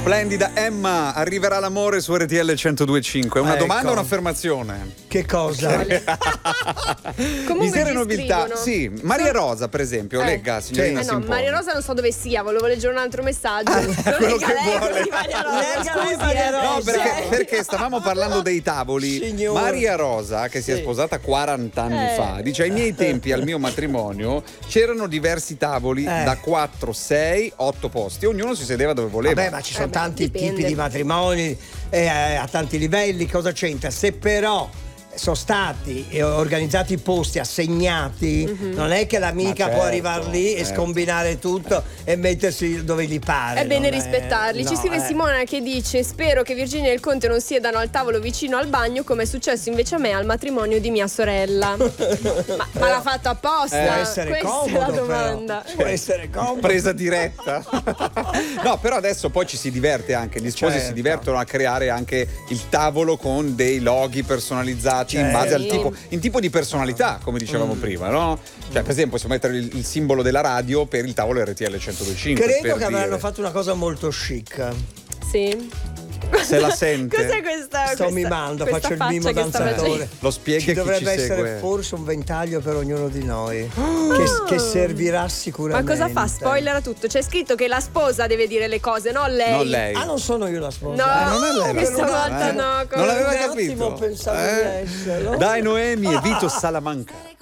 Splendida Emma, arriverà l'amore su RTL 102.5. Una domanda o un'affermazione? Che cosa? Misere nobiltà. Sì, Maria Rosa, per esempio, legga, signorina Simponi. Maria Rosa non so dove sia, volevo leggere un altro messaggio. Quello che vuole. No, perché stavamo parlando dei tavoli. Signora. Maria Rosa, che si è sposata 40 anni fa, dice: ai miei tempi, al mio matrimonio, c'erano diversi tavoli da 4, 6, 8 posti. Ognuno si sedeva dove voleva. Vabbè, ma ci sono tanti dipende. tipi di matrimoni a tanti livelli, cosa c'entra? Se però sono stati organizzati i posti assegnati, non è che l'amica può arrivare lì e scombinare tutto e mettersi dove gli pare. È bene rispettarli. Ci scrive Simona che dice: spero che Virginia e il Conte non siedano al tavolo vicino al bagno come è successo invece a me al matrimonio di mia sorella. ma l'ha fatto apposta? Può essere Questa comodo, è la domanda. però. Può essere comodo. Presa diretta. No, però adesso poi ci si diverte anche, gli sposi si divertono a creare anche il tavolo con dei loghi personalizzati in base al tipo di personalità, come dicevamo prima, no? Cioè, per esempio, possiamo mettere il simbolo della radio per il tavolo RTL 102.5. Credo che avranno fatto una cosa molto chic. Sì. Se la sente. Cos'è questa? Sto mimando, faccio il mimo danzatore. Lo spieghi Ci a chi dovrebbe ci essere segue. forse un ventaglio per ognuno di noi che servirà sicuramente. Ma cosa fa? Spoilera tutto. C'è scritto che la sposa deve dire le cose, non lei. Non lei. Ah, non sono io la sposa. No, non è lei la questa sposa, volta no. Non l'aveva Un capito. attimo pensavo di esserlo. Dai Noemi e Vito Salamanca.